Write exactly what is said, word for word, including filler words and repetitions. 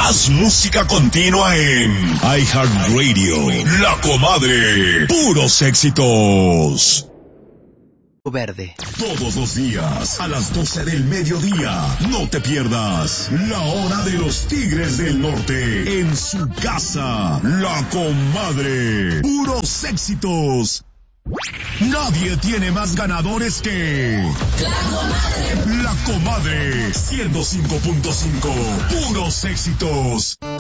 Más música continua en iHeartRadio. La Comadre. Puros éxitos. Verde. Todos los días, a las doce del mediodía, no te pierdas La Hora de los Tigres del Norte en su casa. La Comadre. Puros éxitos. Nadie tiene más ganadores que La Comadre. La Comadre, ciento cinco punto cinco. Puros éxitos.